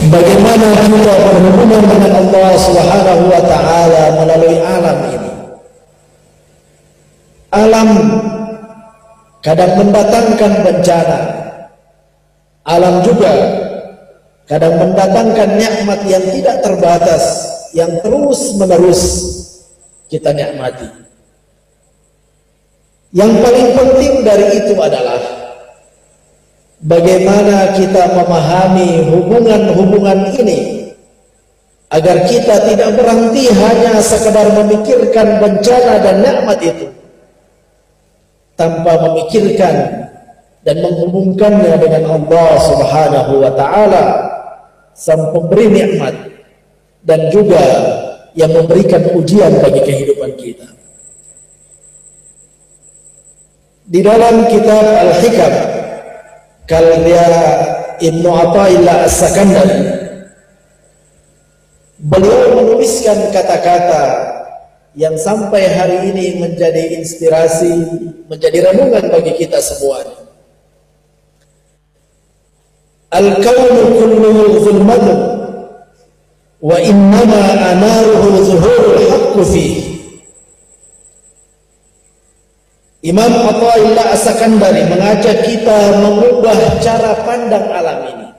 bagaimana kita berhubungan dengan Allah Subhanahu wa taala melalui alam ini. Alam kadang mendatangkan bencana. Alam juga kadang mendatangkan nikmat yang tidak terbatas, yang terus-menerus kita nikmati. Yang paling penting dari itu adalah bagaimana kita memahami hubungan-hubungan ini agar kita tidak berhenti hanya sekedar memikirkan bencana dan nikmat itu tanpa memikirkan dan menghubungkannya dengan Allah Subhanahu wa taala, sang pemberi nikmat dan juga yang memberikan ujian bagi kehidupan kita. Di dalam kitab Al-Hikam karya Ibnu Athaillah As-Sakandari, beliau menuliskan kata-kata yang sampai hari ini menjadi inspirasi, menjadi renungan bagi kita semuanya. Al-kaunu kulluhu zulmatun wa innama anaruhu zuhurul haqqu fihi. Imam Athaillah As-Sakandari mengajak kita mengubah cara pandang alam ini.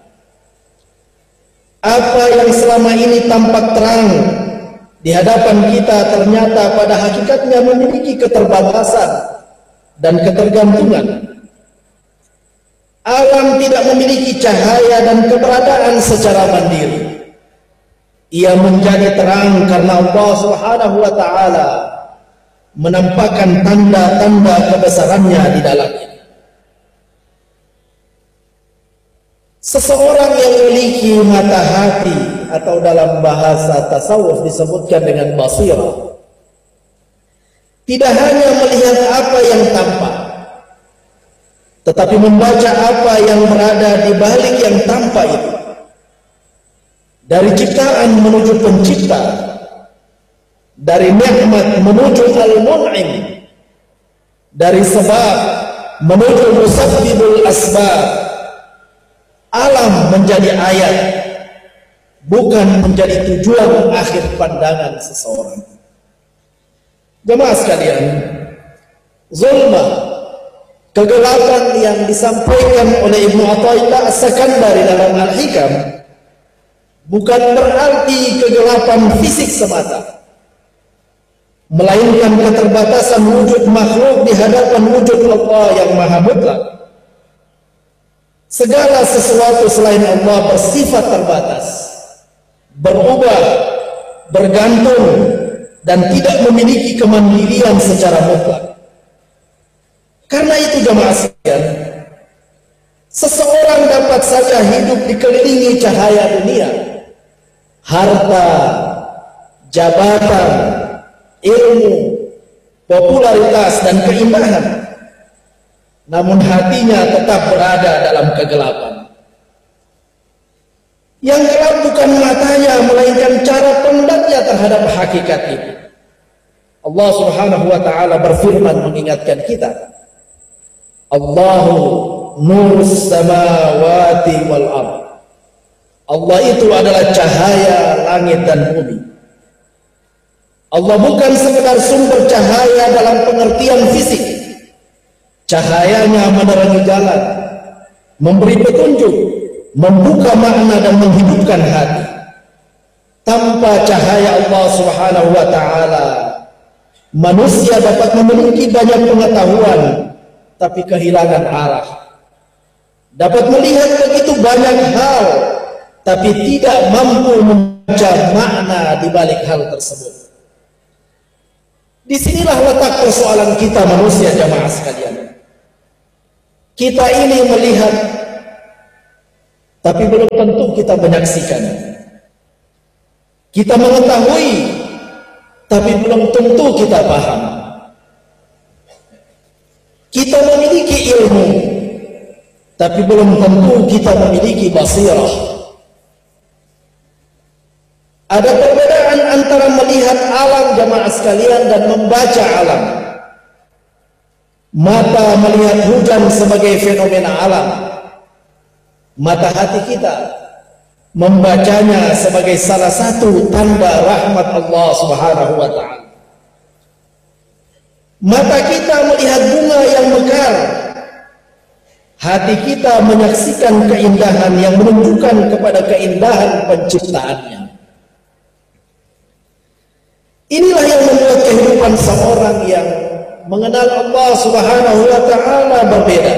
Apa yang selama ini tampak terang di hadapan kita ternyata pada hakikatnya memiliki keterbatasan dan ketergantungan. Alam tidak memiliki cahaya dan keberadaan secara mandiri. Ia menjadi terang karena Allah Subhanahu wa taala menampakkan tanda-tanda kebesarannya di dalamnya. Seseorang yang memiliki mata hati atau dalam bahasa tasawuf disebutkan dengan basirah, tidak hanya melihat apa yang tampak, tetapi membaca apa yang berada di balik yang tampak itu. Dari ciptaan menuju pencipta, dari nikmat menuju al-mun'im, dari sebab menuju musabbibul asbab. Alam menjadi ayat, bukan menjadi tujuan akhir pandangan seseorang. Jemaah sekalian, zulma, kegelapan yang disampaikan oleh Ibnu Athaillah As-Sakandari dalam Al-Hikam bukan berarti kegelapan fisik semata, melainkan keterbatasan wujud makhluk di hadapan wujud Allah yang maha mutlak. Segala sesuatu selain Allah bersifat terbatas, berubah, bergantung, dan tidak memiliki kemandirian secara mutlak. Karena itu jemaah sekalian, seseorang dapat saja hidup dikelilingi cahaya dunia, harta, jabatan, ilmu, popularitas, dan keindahan, namun hatinya tetap berada dalam kegelapan. Yang gelap bukan matanya, melainkan cara pandangnya terhadap hakikat itu. Allah Subhanahu wa taala berfirman mengingatkan kita, Allahu nurus samawati wal ardh. Allah itu adalah cahaya langit dan bumi. Allah bukan sekedar sumber cahaya dalam pengertian fisik. Cahayanya menerangi jalan, memberi petunjuk, membuka makna dan menghidupkan hati. Tanpa cahaya Allah Subhanahu wa taala, manusia dapat memiliki banyak pengetahuan tapi kehilangan arah. Dapat melihat begitu banyak hal tapi tidak mampu membaca makna di balik hal tersebut. Disinilah letak persoalan kita manusia jamaah sekalian. Kita ini melihat, tapi belum tentu kita menyaksikan. Kita mengetahui, tapi belum tentu kita paham. Kita memiliki ilmu, tapi belum tentu kita memiliki basirah. Ada perbedaan antara melihat alam jamaah sekalian dan membaca alam. Mata melihat hujan sebagai fenomena alam. Mata hati kita membacanya sebagai salah satu tanda rahmat Allah Subhanahu wa taala. Mata kita melihat bunga yang mekar, hati kita menyaksikan keindahan yang menunjukkan kepada keindahan penciptaannya. Inilah yang membuat kehidupan seorang yang mengenal Allah Subhanahu wa taala berbeda.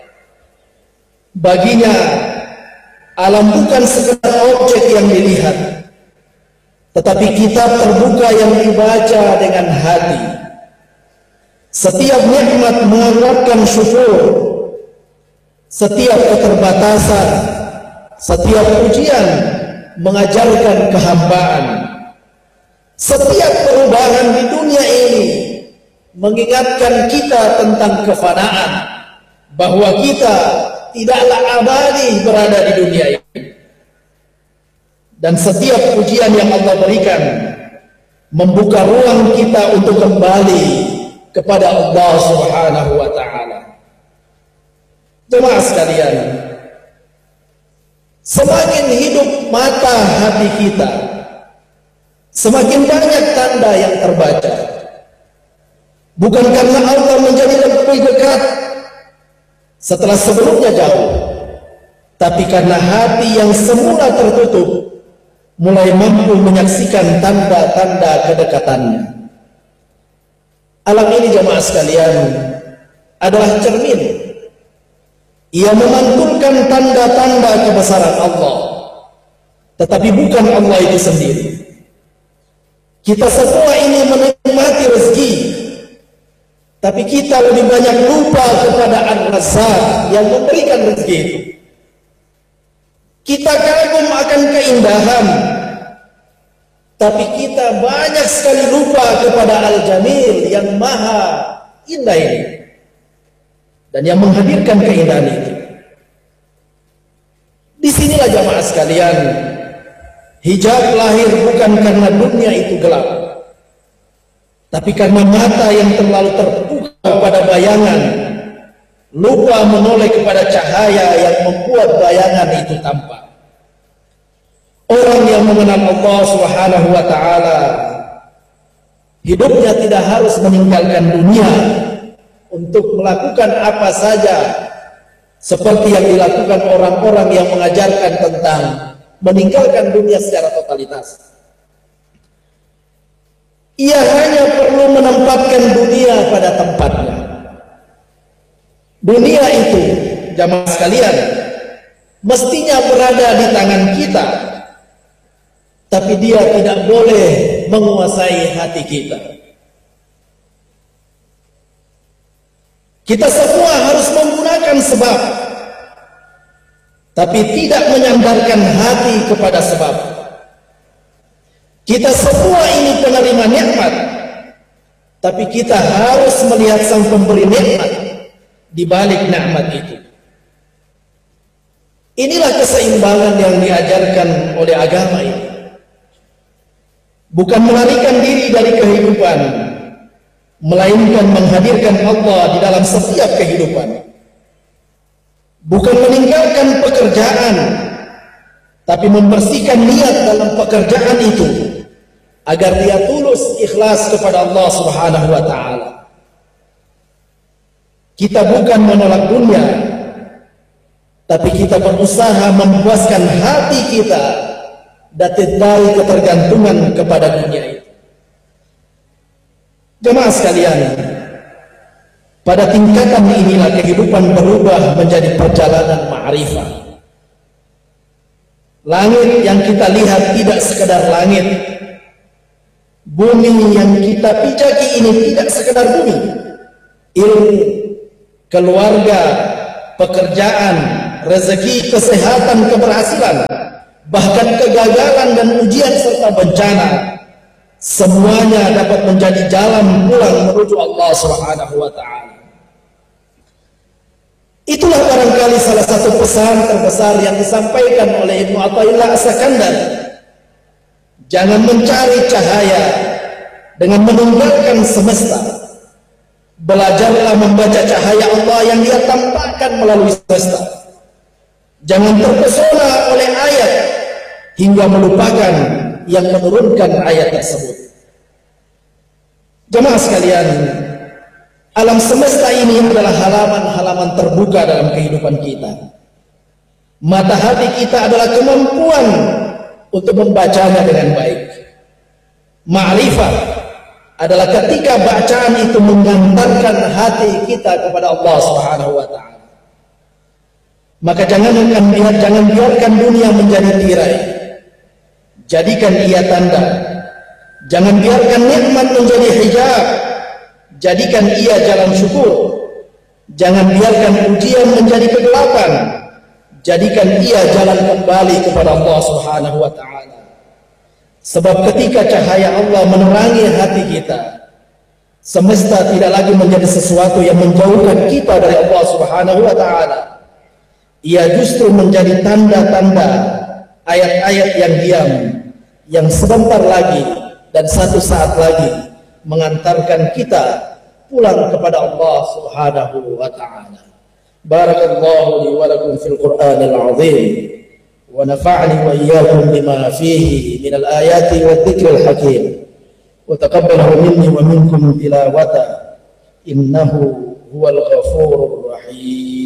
Baginya alam bukan sekedar objek yang dilihat, tetapi kitab terbuka yang dibaca dengan hati. Setiap nikmat mengharapkan syukur, setiap keterbatasan, setiap ujian mengajarkan kehambaan. Setiap perubahan di dunia ini mengingatkan kita tentang kefanaan, bahwa kita tidaklah abadi berada di dunia ini. Dan setiap ujian yang Allah berikan membuka ruang kita untuk kembali kepada Allah Subhanahu wa taala. Jemaah sekalian, semakin hidup mata hati kita, semakin banyak tanda yang terbaca. Bukan karena Allah menjadi lebih dekat setelah sebelumnya jauh, tapi karena hati yang semula tertutup mulai mampu menyaksikan tanda-tanda kedekatannya. Alam ini, jemaah sekalian, adalah cermin. Ia memantulkan tanda-tanda kebesaran Allah, tetapi bukan Allah itu sendiri. Kita semua ini menikmati rezeki, tapi kita lebih banyak lupa kepada Ar-Razzaq yang memberikan rezeki itu. Kita kagum akan keindahan, tapi kita banyak sekali lupa kepada Al-Jamil yang maha indah ini dan yang menghadirkan keindahan itu. Disinilah jamaah sekalian, hijab lahir bukan karena dunia itu gelap, tapi karena mata yang terlalu terbuka pada bayangan, lupa menoleh kepada cahaya yang membuat bayangan itu tampak. Orang yang mengenal Allah Subhanahu wa taala, hidupnya tidak harus meninggalkan dunia untuk melakukan apa saja seperti yang dilakukan orang-orang yang mengajarkan tentang meninggalkan dunia secara totalitas. Ia hanya perlu menempatkan dunia pada tempatnya. Dunia itu, jamaah sekalian, mestinya berada di tangan kita, tapi dia tidak boleh menguasai hati kita. Kita semua harus menggunakan sebab, tapi tidak menyandarkan hati kepada sebab. Kita semua ini penerima nikmat, tapi kita harus melihat sang pemberi nikmat di balik nikmat itu. Inilah keseimbangan yang diajarkan oleh agama ini. Bukan melarikan diri dari kehidupan, melainkan menghadirkan Allah di dalam setiap kehidupan. Bukan meninggalkan pekerjaan, tapi membersihkan niat dalam pekerjaan itu agar dia tulus ikhlas kepada Allah Subhanahu wa taala. Kita bukan menolak dunia, tapi kita berusaha memuaskan hati kita dari ketergantungan kepada dunia itu. Jemaah sekalian, pada tingkatan inilah kehidupan berubah menjadi perjalanan ma'rifah. Langit yang kita lihat tidak sekedar langit, bumi yang kita pijaki ini tidak sekedar bumi. Ilmu, keluarga, pekerjaan, rezeki, kesehatan, keberhasilan, bahkan kegagalan dan ujian serta bencana, semuanya dapat menjadi jalan pulang menuju Allah Subhanahu wa taala. Itulah barangkali salah satu pesan terbesar yang disampaikan oleh Ibnu Athaillah As-Sakandar. Jangan mencari cahaya dengan meninggalkan semesta. Belajarlah membaca cahaya Allah yang Dia tampakkan melalui semesta. Jangan terpesona oleh ayat hingga melupakan yang menurunkan ayat tersebut. Jemaah sekalian, alam semesta ini adalah halaman-halaman terbuka dalam kehidupan kita. Mata hati kita adalah kemampuan untuk membacanya dengan baik. Ma'rifah adalah ketika bacaan itu mengantarkan hati kita kepada Allah Subhanahu wa taala. Maka jangan biarkan dunia menjadi tirai. Jadikan ia tanda. Jangan biarkan nikmat menjadi hijab. Jadikan ia jalan syukur. Jangan biarkan ujian menjadi kegelapan. Jadikan ia jalan kembali kepada Allah Subhanahu wa taala. Sebab ketika cahaya Allah menerangi hati kita, semesta tidak lagi menjadi sesuatu yang menjauhkan kita dari Allah Subhanahu wa taala. Ia justru menjadi tanda-tanda, ayat-ayat yang diam, yang sebentar lagi dan satu saat lagi mengantarkan kita pulang kepada Allah Subhanahu wa taala. Barakallahu li wa lakum fil Qur'anil 'azim wa nafa'ani wa iyyakum bima fihi minal ayati wadh-dhikril hakim. Wa taqabbalahu minni wa minkum tilawata innahu huwal ghafurur rahim.